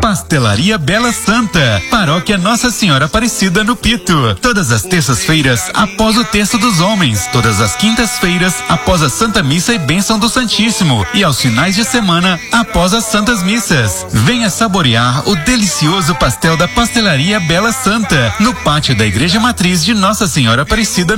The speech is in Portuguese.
Pastelaria Bela Santa, Paróquia Nossa Senhora Aparecida no Pito. Todas as terças-feiras após o Terço dos Homens, todas as quintas-feiras após a Santa Missa e Bênção do Santíssimo e aos finais de semana após as Santas Missas. Venha saborear o delicioso pastel da Pastelaria Bela Santa, no pátio da Igreja Matriz de Nossa Senhora Aparecida